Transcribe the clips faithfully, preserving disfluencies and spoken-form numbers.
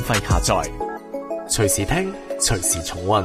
費下載，隨時聽，隨時重溫。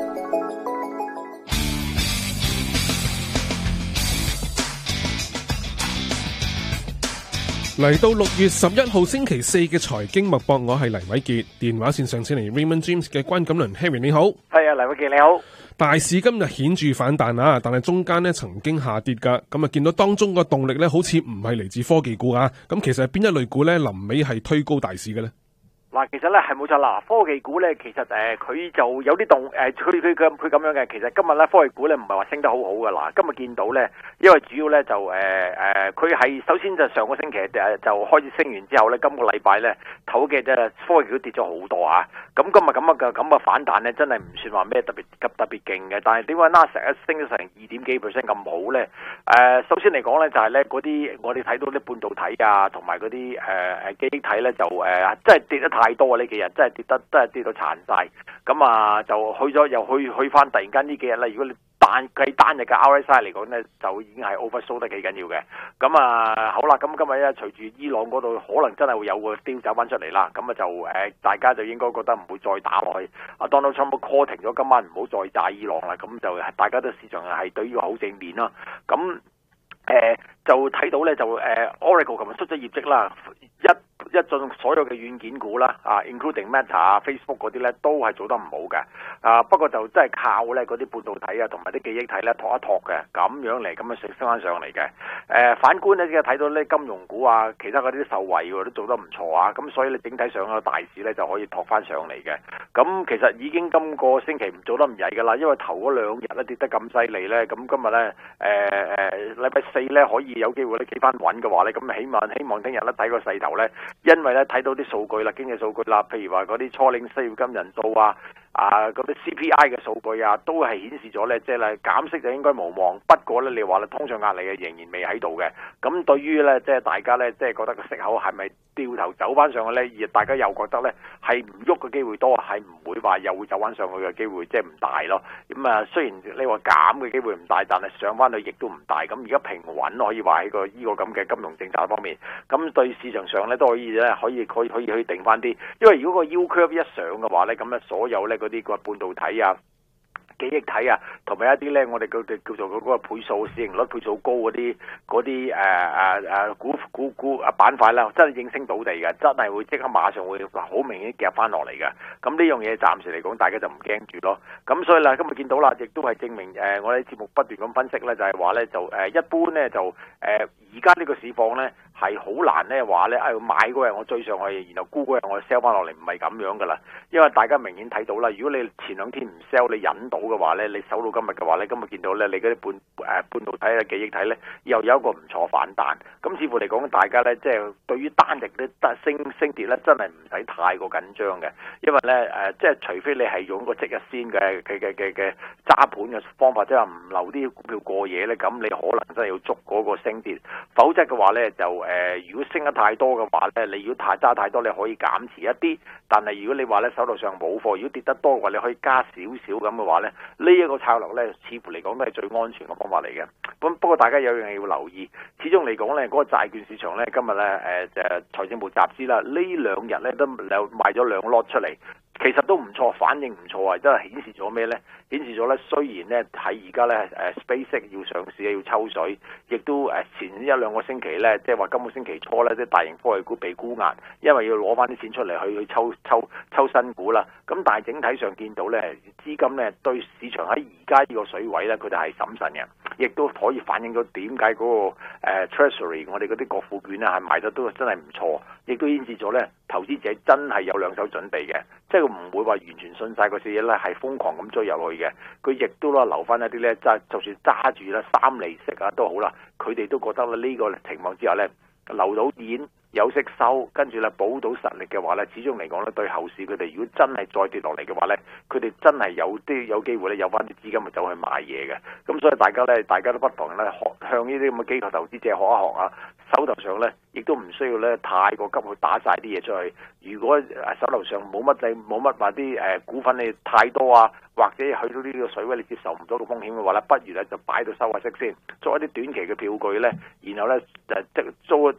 嚟到六月十一號星期四嘅財經脈搏，我係黎偉傑，電話線上請嚟 Raymond James 嘅關錦麟 Harry， 你好。 係啊，黎偉傑你好。 大市今日顯著反彈啊，但係中間咧曾經下跌噶，咁啊見到當中個動力咧好似唔係嚟自科技股啊，咁其實係邊一類股咧臨尾係推高大市嘅咧？ 嗱，其實咧係冇錯啦，科技股咧其實誒佢、呃、就有啲動誒，佢佢佢佢咁樣嘅。其實今日咧科技股咧唔係話升得好好噶啦，今日見到咧，因為主要咧就誒誒，佢、呃、係、呃、首先就上個星期誒就開始升完之後咧，今個禮拜咧頭嘅啫科技股跌咗好多啊。咁今日咁嘅咁嘅反彈咧，真係唔算話咩特別急特別勁嘅。但係點解納斯達克一升咗成二點幾 percent 咁好咧？誒、呃，首先嚟講咧就係咧嗰啲我哋睇到啲半導體啊，同埋嗰啲誒誒記憶體咧就誒、呃、真係跌得太多啊！呢幾日真係跌得真係跌到殘晒。咁啊就去咗又去去翻，突然間呢幾日咧，如果你單計單日嘅 R S I 嚟講咧，就已經係 oversold 得幾緊要嘅。咁啊好啦，咁今日咧隨住伊朗嗰度可能真係會有個雕走翻出嚟啦，咁啊就誒、呃、大家就應該覺得唔會再打落去。啊 Donald Trump call 停咗今晚唔好再炸伊朗啦，咁就大家都市場係對呢個好正面啦。咁誒、呃、就睇到咧就誒、呃、Oracle 琴日出咗業績啦，一一進所有嘅軟件股啦，啊 including Meta 啊 Facebook 嗰啲咧都係做得唔好嘅。啊不過就真係靠咧嗰啲半導體啊同埋啲記憶體咧托一托嘅，咁樣嚟咁樣升升翻上嚟嘅。誒、呃、反觀咧，即係睇到咧金融股啊，其他嗰啲受惠喎都做得唔錯啊，咁所以你整體上個大市咧就可以托翻上嚟嘅。咁其實已經今個星期唔做得唔曳噶啦，因為頭嗰兩日咧跌得咁犀利咧，咁今日咧誒誒禮拜四咧可以有機會咧企翻穩嘅話咧，咁起碼希望聽日咧睇個勢頭咧，因為咧睇到啲數據啦，經濟數據啦，譬如話嗰啲初領失業金人數啊。啊，嗰啲 C P I 嘅數據啊，都係顯示咗咧，即係咧減息就應該無望。不過咧，你話咧通脹壓力啊，仍然未喺度嘅。咁對於咧，即係大家咧，即係覺得個息口係咪掉頭走翻上去咧？而大家又覺得咧係唔喐嘅機會多，係唔會話又會走翻上去嘅機會即係唔大咯。咁啊，雖然你話減嘅機會唔大，但係上翻去亦都唔大。咁而家平穩可以話喺個呢個咁嘅金融政策方面，咁對市場上咧都可以咧可以可以可以去定翻啲。因為如果個 U curve 一上嘅話咧，咁咧所有咧嗰啲個半導體啊、記憶體啊，同埋一啲咧，我哋叫叫做嗰個倍數市盈率倍數高嗰啲嗰啲誒誒誒股股股啊板塊啦，真係應聲倒地嘅，真係會即刻馬上會好明顯夾翻落嚟嘅。咁呢樣嘢暫時嚟講，大家就唔驚住咯。咁所以啦，今日見到啦，亦都係證明誒、呃，我哋節目不斷咁分析咧，就係話咧就誒、呃、一般咧就誒而家呢個市況咧。係好難咧話咧，誒買嗰日我追上去，然後沽嗰日我 sell 翻落嚟，唔係咁樣噶啦。因為大家明顯睇到啦，如果你前兩天唔 sell，你忍到嘅話咧，你守到今日嘅話咧，今日見到咧，你嗰啲半誒、呃、半導體嘅記憶體咧，又有一個唔錯反彈。咁似乎嚟講，大家咧即係對於單日咧得升升跌咧，真係唔使太過緊張嘅。因為咧誒、呃，即係除非你係用個即日先嘅嘅嘅嘅嘅揸盤嘅方法，即係唔留啲股票過夜咧，咁你可能真係要捉嗰個升跌。否則嘅話咧就誒、呃，如果升得太多嘅話咧，你如果太揸太多，你可以減持一啲。但係如果你話咧手頭上冇貨，如果跌得多嘅話，你可以加少少咁嘅話咧，呢、這、一個策略咧，似乎嚟講都係最安全嘅方法嚟嘅。咁不過大家有樣嘢要留意，始終嚟講咧，嗰、那個債券市場咧，今日咧誒誒財政部集資啦，呢兩日咧都有賣咗兩 lot 出嚟。其實都唔錯，反應唔錯啊！真係顯示咗咩呢？顯示咗呢，雖然呢喺而家呢誒 SpaceX 要上市要抽水，亦都誒前一兩個星期呢，即係話今個星期初呢，啲大型科技股被沽壓，因為要攞翻啲錢出嚟去去抽抽抽新股啦。咁但係整體上見到呢，資金呢對市場喺而家呢個水位呢，佢哋係審慎嘅，亦都可以反映到點解嗰個、呃、Treasury 我哋嗰啲國庫券啊係賣得都真係唔錯，亦都顯示咗呢投資者真係有兩手準備嘅，即係唔會話完全信晒嗰啲嘢咧，係瘋狂咁追入去嘅。佢亦都啦留翻一啲咧，揸就算揸住啦三厘息啊都好啦，佢哋都覺得咧呢個情況之下咧留到現有息收，跟住咧保到實力嘅話咧，始終嚟講咧對後市佢哋如果真係再跌落嚟嘅話咧，佢哋真係有啲有機會咧有翻啲資金咪走去買嘢嘅。咁所以大家咧，大家都不妨咧學向呢啲咁嘅機構投資者學一學啊，手頭上咧亦都唔需要咧太過急去打晒啲嘢出去。如果手頭上冇乜你冇乜話啲誒股份你太多啊，或者去到呢個水位你接受唔到嘅風險嘅話咧，不如咧就擺到收下息先，做一啲短期嘅票據咧，然後咧誒即租